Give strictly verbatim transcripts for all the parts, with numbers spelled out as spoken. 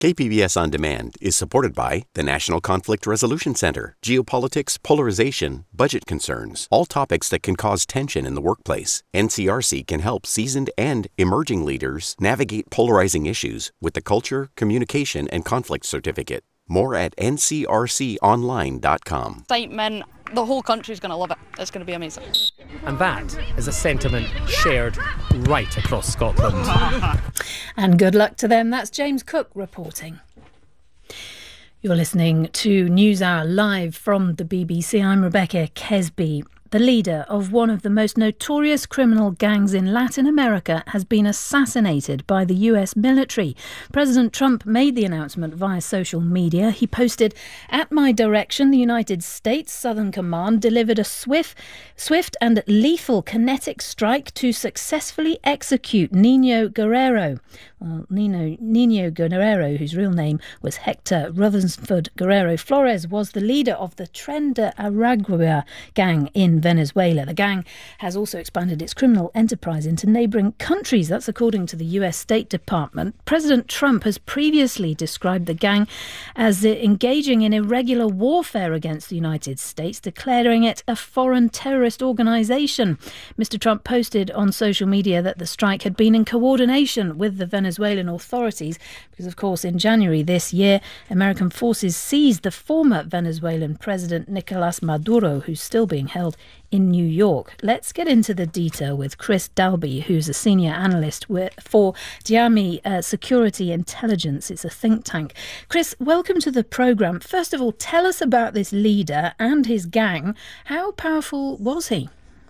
K P B S On Demand is supported by the National Conflict Resolution Center, geopolitics, polarization, budget concerns, all topics that can cause tension in the workplace. N C R C can help seasoned and emerging leaders navigate polarizing issues with the Culture, Communication, and Conflict Certificate. More at N C R C online dot com. Excitement. The whole country's going to love it. It's going to be amazing. And that is a sentiment shared right across Scotland. And good luck to them. That's James Cook reporting. You're listening to NewsHour live from the B B C. I'm Rebecca Kesby. The leader of one of the most notorious criminal gangs in Latin America has been assassinated by the U S military. President Trump made the announcement via social media. He posted, "At my direction, the United States Southern Command delivered a swift, swift and lethal kinetic strike to successfully execute Nino Guerrero." Well, Nino, Nino Guerrero, whose real name was Hector Rutherford Guerrero Flores, was the leader of the Tren de Aragua gang in Venezuela. The gang has also expanded its criminal enterprise into neighbouring countries. That's according to the U S State Department. President Trump has previously described the gang as engaging in irregular warfare against the United States, declaring it a foreign terrorist organisation. Mister Trump posted on social media that the strike had been in coordination with the Venezuelan authorities because, of course, in January this year, American forces seized the former Venezuelan President Nicolas Maduro, who's still being held in New York. Let's get into the detail with Chris Dalby, who's a senior analyst for Diami uh, Security Intelligence. It's a think tank. Chris, welcome to the programme. First of all, tell us about this leader and his gang. How powerful was he?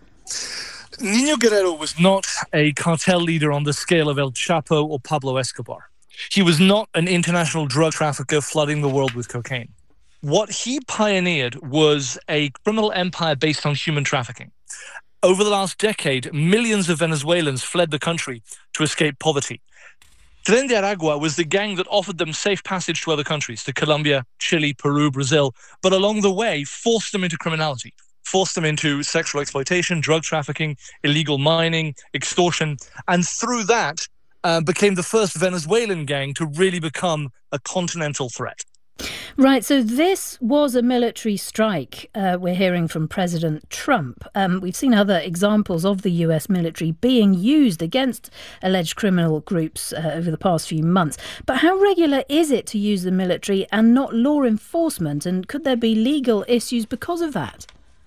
Nino Guerrero was not a cartel leader on the scale of El Chapo or Pablo Escobar. He was not an international drug trafficker flooding the world with cocaine. What he pioneered was a criminal empire based on human trafficking. Over the last decade, millions of Venezuelans fled the country to escape poverty. Tren de Aragua was the gang that offered them safe passage to other countries, to Colombia, Chile, Peru, Brazil, but along the way forced them into criminality, forced them into sexual exploitation, drug trafficking, illegal mining, extortion, and through that uh, became the first Venezuelan gang to really become a continental threat. Right, so this was a military strike, uh, we're hearing from President Trump. Um, we've seen other examples of the U S military being used against alleged criminal groups uh, over the past few months. But how regular is it to use the military and not law enforcement? And could there be legal issues because of that?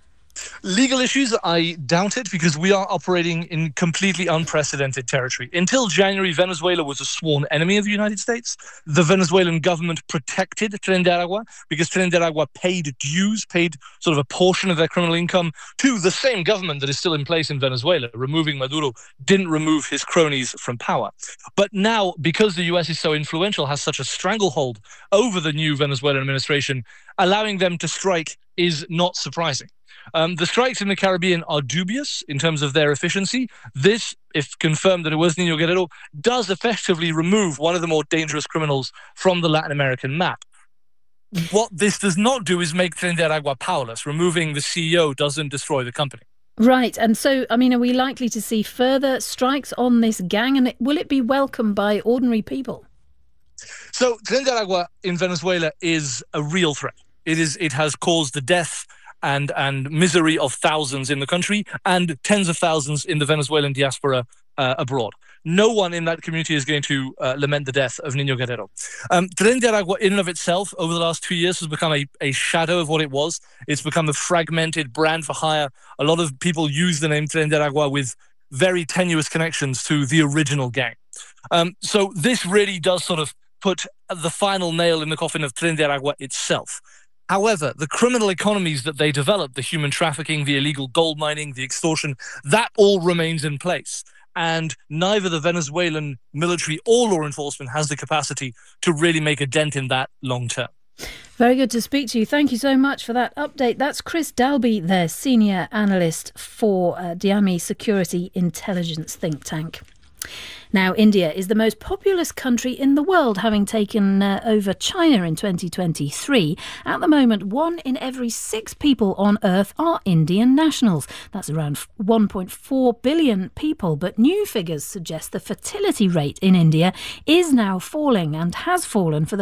Legal issues, I doubt it, because we are operating in completely unprecedented territory. Until January, Venezuela was a sworn enemy of the United States. The Venezuelan government protected Tren de Aragua because Tren de Aragua paid dues, paid sort of a portion of their criminal income to the same government that is still in place in Venezuela. Removing Maduro didn't remove his cronies from power. But now, because the U S is so influential, has such a stranglehold over the new Venezuelan administration, allowing them to strike is not surprising. Um, the strikes in the Caribbean are dubious in terms of their efficiency. This, if confirmed that it was Nino Guerrero, does effectively remove one of the more dangerous criminals from the Latin American map. What this does not do is make Tren de Aragua powerless. Removing the C E O doesn't destroy the company. Right. And so, I mean, are we likely to see further strikes on this gang? And will it be welcomed by ordinary people? So Tren de Aragua in Venezuela is a real threat. It is. It has caused the death and and misery of thousands in the country and tens of thousands in the Venezuelan diaspora uh, abroad. No one in that community is going to uh, lament the death of Nino Guerrero. Um, Tren de Aragua, in and of itself, over the last two years, has become a, a shadow of what it was. It's become a fragmented brand for hire. A lot of people use the name Tren de Aragua with very tenuous connections to the original gang. Um, so this really does sort of put the final nail in the coffin of Tren de Aragua itself. However, the criminal economies that they developed, the human trafficking, the illegal gold mining, the extortion, that all remains in place. And neither the Venezuelan military or law enforcement has the capacity to really make a dent in that long term. Very good to speak to you. Thank you so much for that update. That's Chris Dalby, their senior analyst for uh, Diami Security Intelligence think tank. Now, India is the most populous country in the world, having taken uh, over China in twenty twenty-three. At the moment, one in every six people on Earth are Indian nationals. That's around one point four billion people. But new figures suggest the fertility rate in India is now falling and has fallen for the